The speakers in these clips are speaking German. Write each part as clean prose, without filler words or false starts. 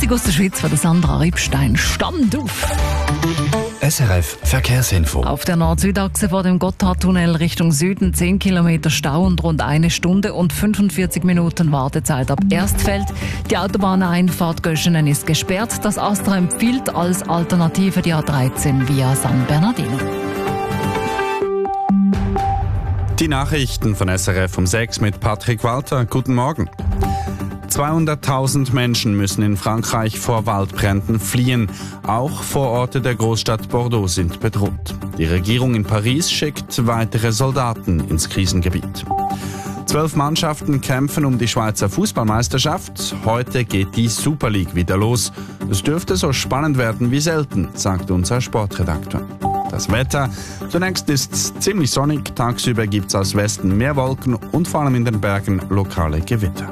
Musik aus der Schweiz von Sandra Rippstein. Stand auf! SRF Verkehrsinfo. Auf der Nord-Süd-Achse vor dem Gotthardtunnel Richtung Süden 10 Kilometer Stau und rund 1 Stunde und 45 Minuten Wartezeit ab Erstfeld. Die Autobahneinfahrt Göschenen ist gesperrt. Das ASTRA empfiehlt als Alternative die A13 via San Bernardino. Die Nachrichten von SRF um 6 mit Patrick Walter. Guten Morgen. 200.000 Menschen müssen in Frankreich vor Waldbränden fliehen. Auch Vororte der Großstadt Bordeaux sind bedroht. Die Regierung in Paris schickt weitere Soldaten ins Krisengebiet. 12 Mannschaften kämpfen um die Schweizer Fußballmeisterschaft. Heute geht die Super League wieder los. Es dürfte so spannend werden wie selten, sagt unser Sportredakteur. Das Wetter. Zunächst ist es ziemlich sonnig. Tagsüber gibt es aus Westen mehr Wolken und vor allem in den Bergen lokale Gewitter.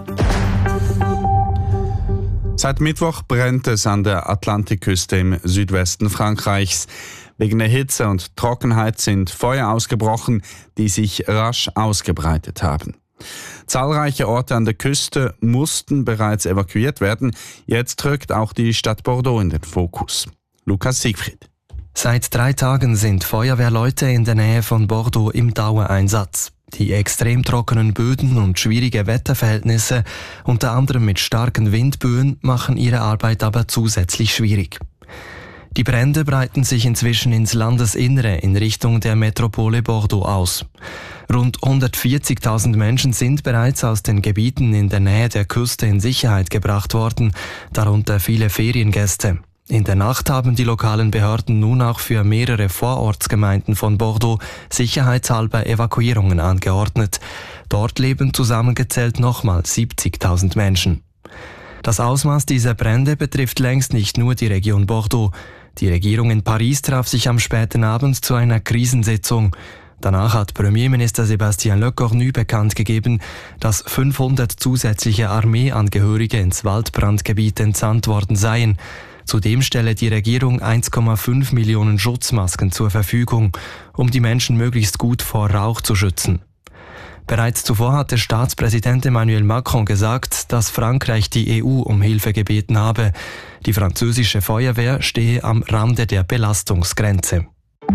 Seit Mittwoch brennt es an der Atlantikküste im Südwesten Frankreichs. Wegen der Hitze und Trockenheit sind Feuer ausgebrochen, die sich rasch ausgebreitet haben. Zahlreiche Orte an der Küste mussten bereits evakuiert werden. Jetzt rückt auch die Stadt Bordeaux in den Fokus. Lukas Siegfried. Seit 3 Tagen sind Feuerwehrleute in der Nähe von Bordeaux im Dauereinsatz. Die extrem trockenen Böden und schwierige Wetterverhältnisse, unter anderem mit starken Windböen, machen ihre Arbeit aber zusätzlich schwierig. Die Brände breiten sich inzwischen ins Landesinnere in Richtung der Metropole Bordeaux aus. Rund 140.000 Menschen sind bereits aus den Gebieten in der Nähe der Küste in Sicherheit gebracht worden, darunter viele Feriengäste. In der Nacht haben die lokalen Behörden nun auch für mehrere Vorortsgemeinden von Bordeaux sicherheitshalber Evakuierungen angeordnet. Dort leben zusammengezählt nochmal 70.000 Menschen. Das Ausmaß dieser Brände betrifft längst nicht nur die Region Bordeaux. Die Regierung in Paris traf sich am späten Abend zu einer Krisensitzung. Danach hat Premierminister Sébastien Lecornu bekannt gegeben, dass 500 zusätzliche Armeeangehörige ins Waldbrandgebiet entsandt worden seien. Zudem stelle die Regierung 1,5 Millionen Schutzmasken zur Verfügung, um die Menschen möglichst gut vor Rauch zu schützen. Bereits zuvor hatte Staatspräsident Emmanuel Macron gesagt, dass Frankreich die EU um Hilfe gebeten habe. Die französische Feuerwehr stehe am Rande der Belastungsgrenze.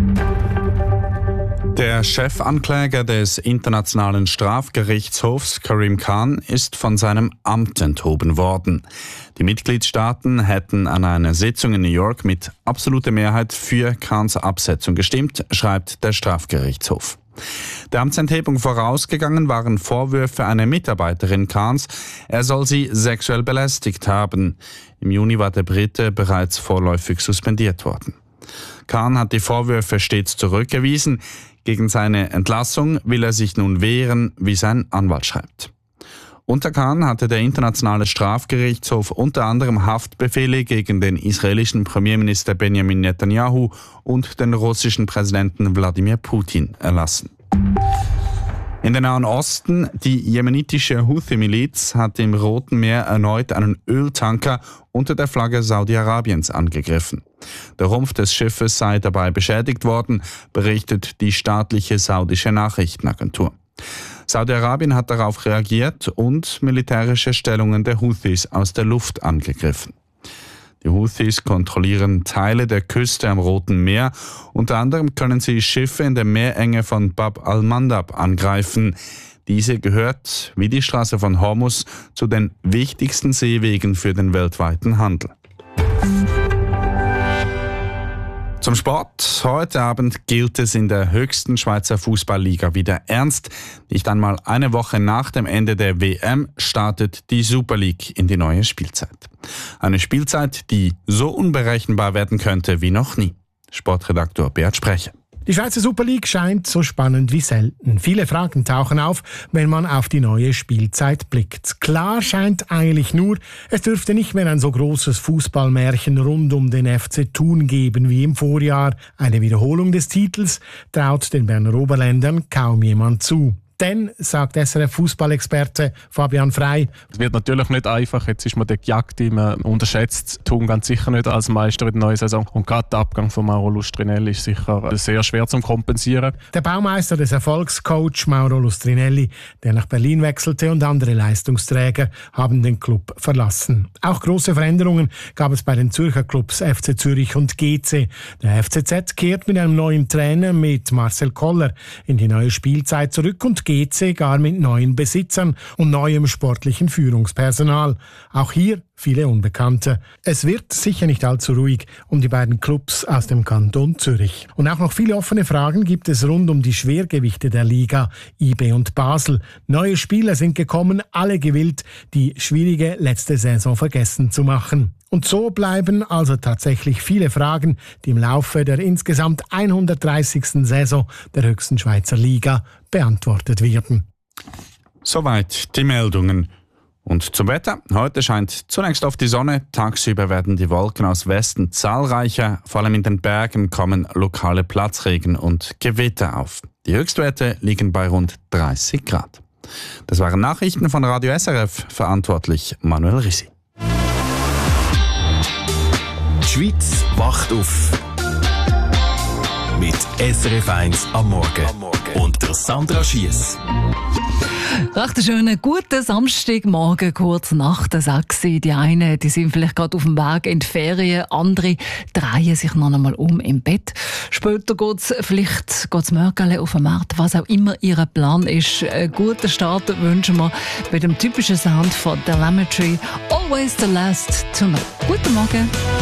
Der Chefankläger des Internationalen Strafgerichtshofs, Karim Khan, ist von seinem Amt enthoben worden. Die Mitgliedstaaten hätten an einer Sitzung in New York mit absoluter Mehrheit für Khans Absetzung gestimmt, schreibt der Strafgerichtshof. Der Amtsenthebung vorausgegangen waren Vorwürfe einer Mitarbeiterin Khans, er soll sie sexuell belästigt haben. Im Juni war der Brite bereits vorläufig suspendiert worden. Khan hat die Vorwürfe stets zurückgewiesen. Gegen seine Entlassung will er sich nun wehren, wie sein Anwalt schreibt. Unter Khan hatte der Internationale Strafgerichtshof unter anderem Haftbefehle gegen den israelischen Premierminister Benjamin Netanyahu und den russischen Präsidenten Wladimir Putin erlassen. In den Nahen Osten, die jemenitische Houthi-Miliz hat im Roten Meer erneut einen Öltanker unter der Flagge Saudi-Arabiens angegriffen. Der Rumpf des Schiffes sei dabei beschädigt worden, berichtet die staatliche saudische Nachrichtenagentur. Saudi-Arabien hat darauf reagiert und militärische Stellungen der Houthis aus der Luft angegriffen. Die Houthis kontrollieren Teile der Küste am Roten Meer. Unter anderem können sie Schiffe in der Meerenge von Bab al-Mandab angreifen. Diese gehört, wie die Straße von Hormuz, zu den wichtigsten Seewegen für den weltweiten Handel. Zum Sport. Heute Abend gilt es in der höchsten Schweizer Fußballliga wieder ernst. Nicht einmal eine Woche nach dem Ende der WM startet die Super League in die neue Spielzeit. Eine Spielzeit, die so unberechenbar werden könnte wie noch nie. Sportredaktor Beat Sprecher. Die Schweizer Super League scheint so spannend wie selten. Viele Fragen tauchen auf, wenn man auf die neue Spielzeit blickt. Klar scheint eigentlich nur, es dürfte nicht mehr ein so großes Fußballmärchen rund um den FC Thun geben wie im Vorjahr. Eine Wiederholung des Titels traut den Berner Oberländern kaum jemand zu. Denn, sagt SRF-Fußballexperte Fabian Frey, es wird natürlich nicht einfach. Jetzt ist man der gejagt, man unterschätzt Thun ganz sicher nicht als Meister in der neuen Saison. Und gerade der Abgang von Mauro Lustrinelli ist sicher sehr schwer zu kompensieren. Der Baumeister des Erfolgscoach Mauro Lustrinelli, der nach Berlin wechselte, und andere Leistungsträger haben den Club verlassen. Auch große Veränderungen gab es bei den Zürcher Clubs FC Zürich und GC. Der FCZ kehrt mit einem neuen Trainer, mit Marcel Koller, in die neue Spielzeit zurück und GC gar mit neuen Besitzern und neuem sportlichen Führungspersonal. Auch hier viele Unbekannte. Es wird sicher nicht allzu ruhig um die beiden Clubs aus dem Kanton Zürich. Und auch noch viele offene Fragen gibt es rund um die Schwergewichte der Liga, IB und Basel. Neue Spieler sind gekommen, alle gewillt, die schwierige letzte Saison vergessen zu machen. Und so bleiben also tatsächlich viele Fragen, die im Laufe der insgesamt 130. Saison der höchsten Schweizer Liga beantwortet werden. Soweit die Meldungen. Und zum Wetter. Heute scheint zunächst oft die Sonne. Tagsüber werden die Wolken aus Westen zahlreicher. Vor allem in den Bergen kommen lokale Platzregen und Gewitter auf. Die Höchstwerte liegen bei rund 30 Grad. Das waren Nachrichten von Radio SRF. Verantwortlich Manuel Rissi. Die Schweiz wacht auf. Mit SRF 1 am Morgen. Und der Sandra Schiess. Recht schönen guten Samstagmorgen, kurz nach der 6. Die einen, die sind vielleicht gerade auf dem Weg in die Ferien, andere drehen sich noch einmal um im Bett. Später geht's Mörgele auf den Markt, was auch immer ihr Plan ist. Einen guten Start wünschen wir mit dem typischen Sound von The Lemon Tree. Always the last to know. Guten Morgen.